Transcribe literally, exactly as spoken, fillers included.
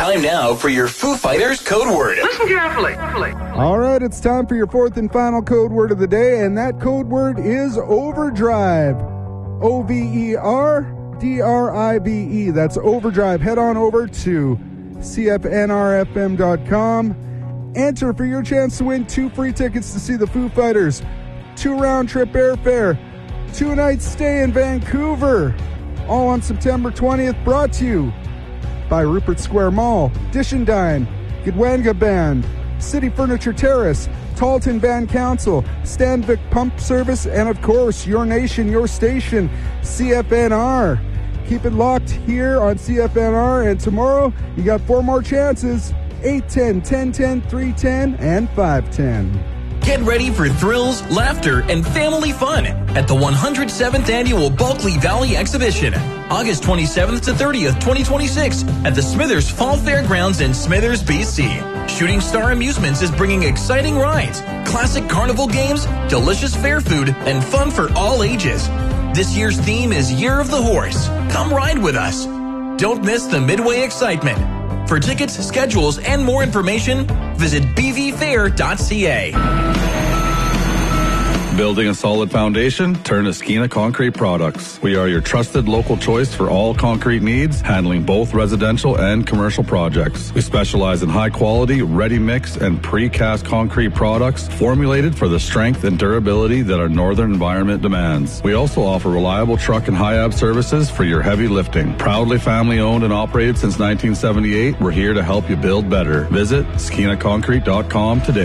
Time now for your Foo Fighters code word. Listen carefully. All right, it's time for your fourth and final code word of the day, and that code word is overdrive. O V E R D R I V E. That's overdrive. Head on over to C F N R F M dot com. Enter for your chance to win two free tickets to see the Foo Fighters, two round-trip airfare, two-night stay in Vancouver, all on September twentieth, brought to you by Rupert Square Mall, Dish and Dine, Gidwanga Band, City Furniture Terrace, Talton Band Council, Stanvik Pump Service, and of course, your nation, your station, C F N R. Keep it locked here on C F N R, and tomorrow you got four more chances, eight ten, ten ten, three ten, and five ten. Get ready for thrills, laughter, and family fun at the one hundred seventh Annual Bulkley Valley Exhibition, August twenty-seventh to thirtieth, twenty twenty-six, at the Smithers Fall Fairgrounds in Smithers, B C. Shooting Star Amusements is bringing exciting rides, classic carnival games, delicious fair food, and fun for all ages. This year's theme is Year of the Horse. Come ride with us. Don't miss the Midway excitement. For tickets, schedules, and more information, visit b v fair dot c a. Building a solid foundation? Turn to Skeena Concrete Products. We are your trusted local choice for all concrete needs, handling both residential and commercial projects. We specialize in high-quality, ready-mix, and precast concrete products formulated for the strength and durability that our northern environment demands. We also offer reliable truck and high-ab services for your heavy lifting. Proudly family-owned and operated since nineteen seventy-eight, we're here to help you build better. Visit skeena concrete dot com today.